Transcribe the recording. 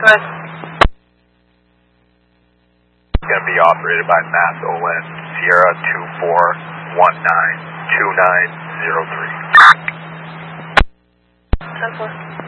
ahead. It's going to be operated by Mass Olin, Sierra 24192903. 10-4.